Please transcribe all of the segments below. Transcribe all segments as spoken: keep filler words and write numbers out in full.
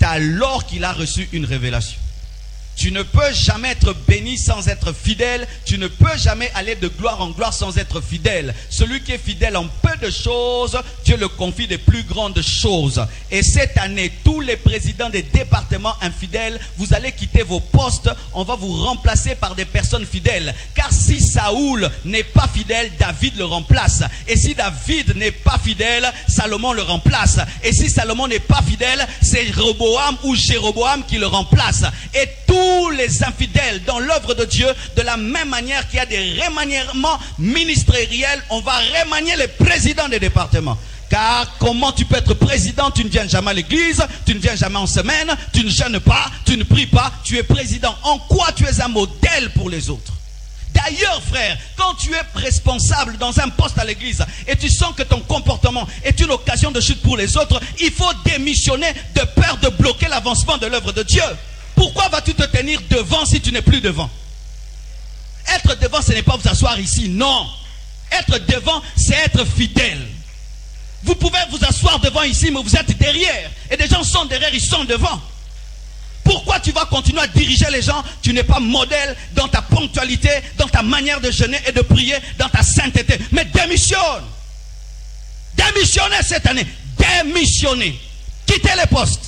alors qu'il a reçu une révélation. Tu ne peux jamais être béni sans être fidèle. Tu ne peux jamais aller de gloire en gloire sans être fidèle. Celui qui est fidèle en peu de choses, Dieu le confie des plus grandes choses. Et cette année, tous les présidents des départements infidèles, vous allez quitter vos postes. On va vous remplacer par des personnes fidèles. Car si Saoul n'est pas fidèle, David le remplace. Et si David n'est pas fidèle, Salomon le remplace. Et si Salomon n'est pas fidèle, c'est Roboam ou Jéroboam qui le remplace. Et tout Tous les infidèles dans l'œuvre de Dieu, de la même manière qu'il y a des remaniements ministériels, on va remanier les présidents des départements. Car comment tu peux être président, tu ne viens jamais à l'église, tu ne viens jamais en semaine, tu ne jeûnes pas, tu ne pries pas, tu es président. En quoi tu es un modèle pour les autres? D'ailleurs, frère, quand tu es responsable dans un poste à l'église et tu sens que ton comportement est une occasion de chute pour les autres, il faut démissionner de peur de bloquer l'avancement de l'œuvre de Dieu. Pourquoi vas-tu te tenir devant si tu n'es plus devant? Être devant, ce n'est pas vous asseoir ici, non. Être devant, c'est être fidèle. Vous pouvez vous asseoir devant ici, mais vous êtes derrière. Et des gens sont derrière, ils sont devant. Pourquoi tu vas continuer à diriger les gens? Tu n'es pas modèle dans ta ponctualité, dans ta manière de jeûner et de prier, dans ta sainteté. Mais démissionne. Démissionnez cette année. Démissionnez. Quittez les postes.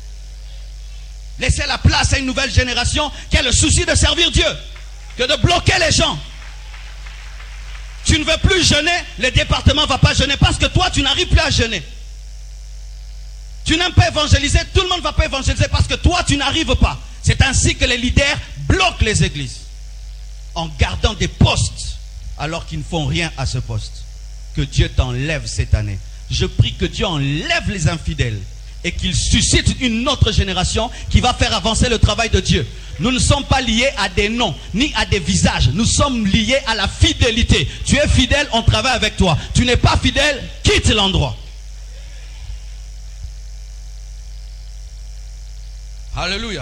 Laissez la place à une nouvelle génération qui a le souci de servir Dieu, que de bloquer les gens. Tu ne veux plus jeûner, le département ne va pas jeûner parce que toi, tu n'arrives plus à jeûner. Tu n'aimes pas évangéliser, tout le monde ne va pas évangéliser parce que toi, tu n'arrives pas. C'est ainsi que les leaders bloquent les églises en gardant des postes alors qu'ils ne font rien à ce poste. Que Dieu t'enlève cette année. Je prie que Dieu enlève les infidèles et qu'il suscite une autre génération qui va faire avancer le travail de Dieu. Nous ne sommes pas liés à des noms, ni à des visages. Nous sommes liés à la fidélité. Tu es fidèle, on travaille avec toi. Tu n'es pas fidèle, quitte l'endroit. Alléluia.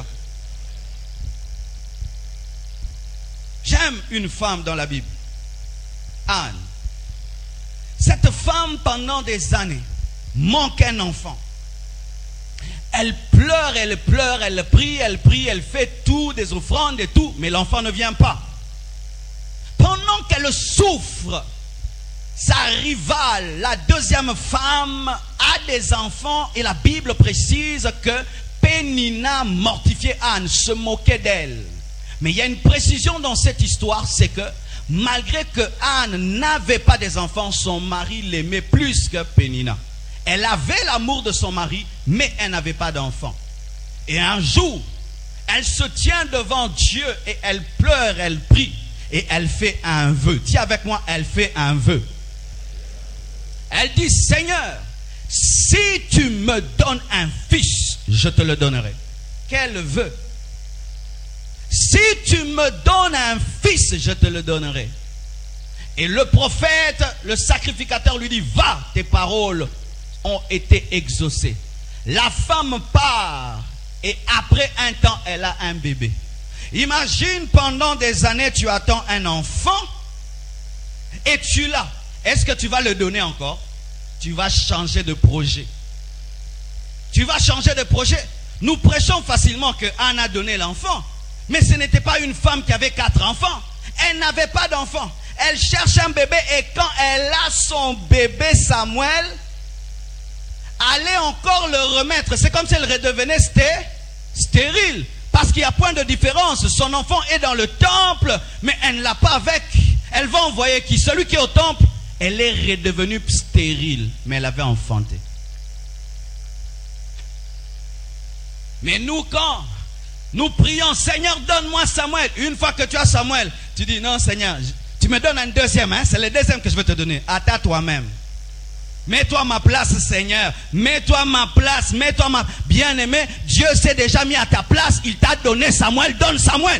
J'aime une femme dans la Bible. Anne. Cette femme, pendant des années, manque un enfant. Elle pleure, elle pleure, elle prie, elle prie, elle fait tout, des offrandes et tout, mais l'enfant ne vient pas. Pendant qu'elle souffre, sa rivale, la deuxième femme, a des enfants et la Bible précise que Pénina mortifiait Anne, se moquait d'elle. Mais il y a une précision dans cette histoire, c'est que malgré que Anne n'avait pas des enfants, son mari l'aimait plus que Pénina. Elle avait l'amour de son mari, mais elle n'avait pas d'enfant. Et un jour, elle se tient devant Dieu et elle pleure, elle prie. Et elle fait un vœu. Dis avec moi, elle fait un vœu. Elle dit, Seigneur, si tu me donnes un fils, je te le donnerai. Quel vœu? Si tu me donnes un fils, je te le donnerai. Et le prophète, le sacrificateur lui dit, va, tes paroles ont été exaucées. La femme part et après un temps, elle a un bébé. Imagine pendant des années, tu attends un enfant et tu l'as. Est-ce que tu vas le donner encore? Tu vas changer de projet. Tu vas changer de projet. Nous prêchons facilement que Anne a donné l'enfant. Mais ce n'était pas une femme qui avait quatre enfants. Elle n'avait pas d'enfant. Elle cherche un bébé et quand elle a son bébé Samuel, allez encore le remettre. C'est comme si elle redevenait sté stérile. Parce qu'il y a point de différence. Son enfant est dans le temple, mais elle ne l'a pas avec. Elle va envoyer qui? Celui qui est au temple. Elle est redevenue stérile, mais elle avait enfanté. Mais nous, quand nous prions, Seigneur, donne-moi Samuel. Une fois que tu as Samuel, tu dis, non Seigneur, tu me donnes un deuxième, hein? C'est le deuxième que je vais te donner. Attends toi-même. Mets-toi à ma place, Seigneur. Mets-toi à ma place. Mets-toi à ma... Bien-aimé, Dieu s'est déjà mis à ta place. Il t'a donné Samuel. Donne Samuel.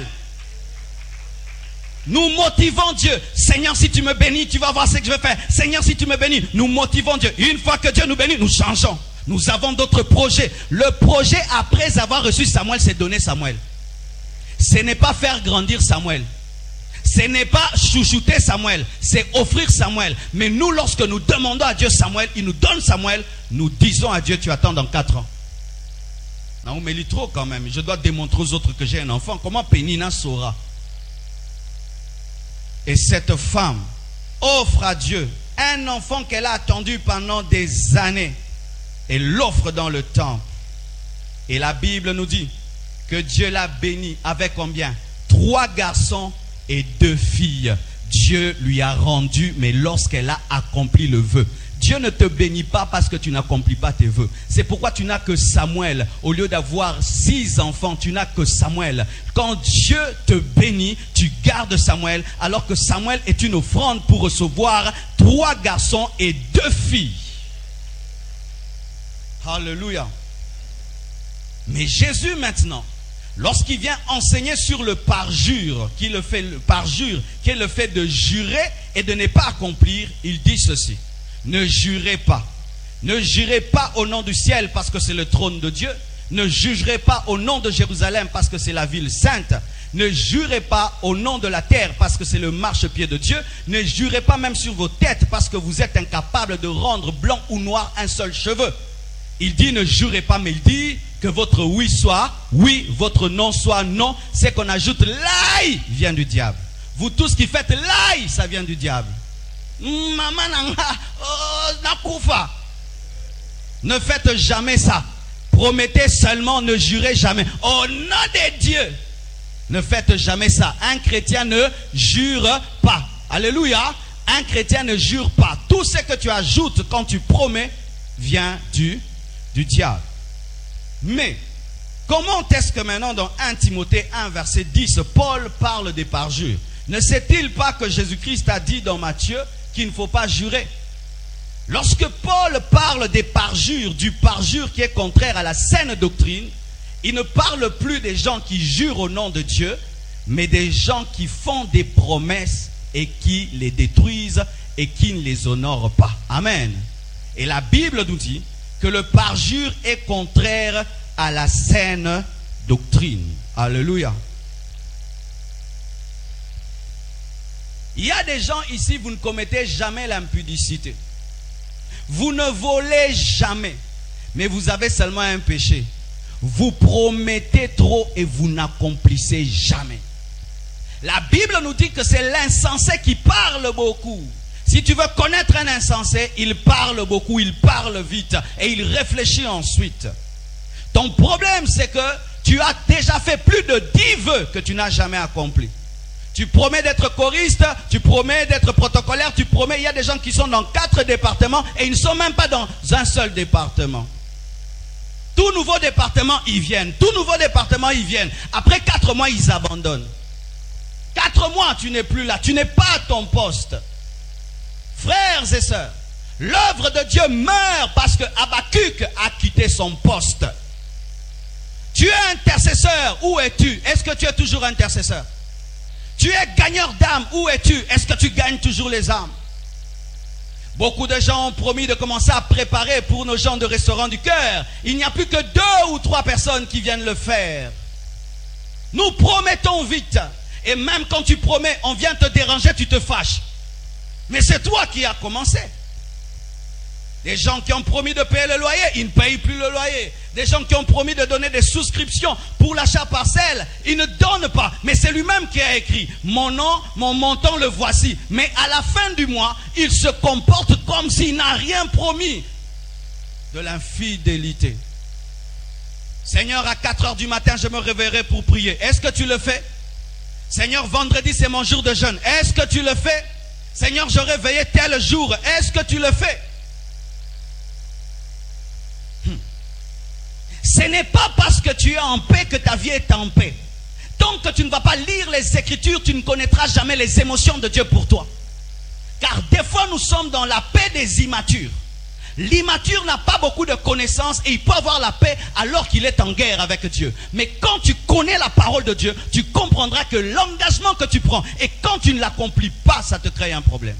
Nous motivons Dieu. Seigneur, si tu me bénis, tu vas voir ce que je vais faire. Seigneur, si tu me bénis, nous motivons Dieu. Une fois que Dieu nous bénit, nous changeons. Nous avons d'autres projets. Le projet après avoir reçu Samuel, c'est donner Samuel. Ce n'est pas faire grandir Samuel. Ce n'est pas chouchouter Samuel, c'est offrir Samuel. Mais nous, lorsque nous demandons à Dieu Samuel, il nous donne Samuel, nous disons à Dieu, tu attends dans quatre ans. Non, mais il est trop quand même. Je dois démontrer aux autres que j'ai un enfant. Comment Pénina saura? Et cette femme offre à Dieu un enfant qu'elle a attendu pendant des années. Et l'offre dans le temple. Et la Bible nous dit que Dieu l'a béni avec combien? Trois garçons et deux filles. Dieu lui a rendu, mais lorsqu'elle a accompli le vœu. Dieu ne te bénit pas parce que tu n'accomplis pas tes vœux. C'est pourquoi tu n'as que Samuel. Au lieu d'avoir six enfants, tu n'as que Samuel. Quand Dieu te bénit, tu gardes Samuel, alors que Samuel est une offrande pour recevoir trois garçons et deux filles. Alléluia. Mais Jésus maintenant, lorsqu'il vient enseigner sur le parjure, qui le fait le parjure, qui est le fait de jurer et de ne pas accomplir, il dit ceci: ne jurez pas. Ne jurez pas au nom du ciel parce que c'est le trône de Dieu. Ne jugerez pas au nom de Jérusalem parce que c'est la ville sainte. Ne jurez pas au nom de la terre parce que c'est le marchepied de Dieu. Ne jurez pas même sur vos têtes parce que vous êtes incapables de rendre blanc ou noir un seul cheveu. Il dit ne jurez pas, mais il dit que votre oui soit oui, votre non soit non. C'est qu'on ajoute l'aïe vient du diable. Vous tous qui faites l'aïe, ça vient du diable. Maman nanga, oh, nakoufa. Ne faites jamais ça. Promettez seulement, ne jurez jamais. Au nom de Dieu, ne faites jamais ça. Un chrétien ne jure pas. Alléluia. Un chrétien ne jure pas. Tout ce que tu ajoutes quand tu promets vient du, du diable. Mais, comment est-ce que maintenant dans un Timothée un verset dix, Paul parle des parjures? Ne sait-il pas que Jésus-Christ a dit dans Matthieu qu'il ne faut pas jurer? Lorsque Paul parle des parjures, du parjure qui est contraire à la saine doctrine, il ne parle plus des gens qui jurent au nom de Dieu, mais des gens qui font des promesses et qui les détruisent et qui ne les honorent pas. Amen. Et la Bible nous dit que le parjure est contraire à la saine doctrine. Alléluia. Il y a des gens ici, vous ne commettez jamais l'impudicité. Vous ne volez jamais. Mais vous avez seulement un péché. Vous promettez trop et vous n'accomplissez jamais. La Bible nous dit que c'est l'insensé qui parle beaucoup. Si tu veux connaître un insensé, il parle beaucoup, il parle vite et il réfléchit ensuite. Ton problème, c'est que tu as déjà fait plus de dix vœux que tu n'as jamais accomplis. Tu promets d'être choriste, tu promets d'être protocolaire, tu promets, il y a des gens qui sont dans quatre départements et ils ne sont même pas dans un seul département. Tout nouveau département, ils viennent. Tout nouveau département, ils viennent. Après quatre mois, ils abandonnent. Quatre mois, tu n'es plus là. Tu n'es pas à ton poste. Frères et sœurs, l'œuvre de Dieu meurt parce que Habakkuk a quitté son poste. Tu es intercesseur, où es-tu? Est-ce que tu es toujours intercesseur? Tu es gagneur d'âmes, où es-tu? Est-ce que tu gagnes toujours les âmes? Beaucoup de gens ont promis de commencer à préparer pour nos gens de restaurant du cœur. Il n'y a plus que deux ou trois personnes qui viennent le faire. Nous promettons vite. Et même quand tu promets, on vient te déranger, tu te fâches. Mais c'est toi qui as commencé. Des gens qui ont promis de payer le loyer, ils ne payent plus le loyer. Des gens qui ont promis de donner des souscriptions pour l'achat parcelle, ils ne donnent pas. Mais c'est lui-même qui a écrit, mon nom, mon montant, le voici. Mais à la fin du mois, il se comporte comme s'il n'a rien promis. De l'infidélité. Seigneur, à quatre heures du matin, je me réveillerai pour prier. Est-ce que tu le fais? Seigneur, vendredi, c'est mon jour de jeûne. Est-ce que tu le fais? Seigneur, j'aurais veillé tel jour. Est-ce que tu le fais? Ce n'est pas parce que tu es en paix que ta vie est en paix. Tant que tu ne vas pas lire les Écritures, tu ne connaîtras jamais les émotions de Dieu pour toi. Car des fois, nous sommes dans la paix des immatures. L'immature n'a pas beaucoup de connaissances et il peut avoir la paix alors qu'il est en guerre avec Dieu. Mais quand tu connais la parole de Dieu, tu comprendras que l'engagement que tu prends et quand tu ne l'accomplis pas, ça te crée un problème.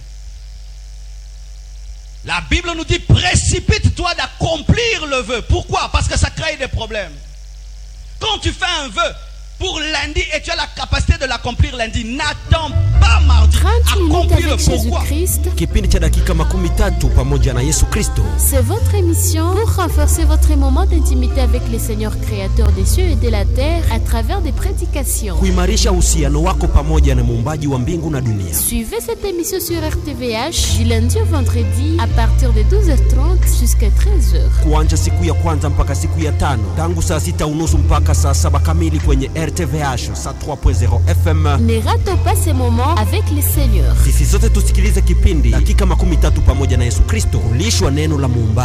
La Bible nous dit, précipite-toi d'accomplir le vœu. Pourquoi? Parce que ça crée des problèmes. Quand tu fais un vœu, pour lundi et tu as la capacité de l'accomplir lundi, n'attends pas mardi. trente minutes Accomplis-le. avec Jésus-Christ. Kipindi cha dakika makumi tatu pamoja na Yesu Kristo. C'est votre émission pour renforcer votre moment d'intimité avec le Seigneur créateur des cieux et de la terre à travers des prédications. Kuimarisha uhusiano wako pamoja na muumbaji wa mbingu na dunia. Suivez cette émission sur R T V H du lundi au vendredi à partir de douze heures trente jusqu'à treize heures. Kuanza siku ya kwanza mpaka siku ya tano, tangu saa sita unusu mpaka saa saba kamili kwenye R T V H saa trois point zero F M. Ne ratez pas ces moments avec le Seigneur. Sisi sote tusikilize kipindi dakika makumi tatu pamoja na Yesu Kristo, kulishwa neno la muumbaji.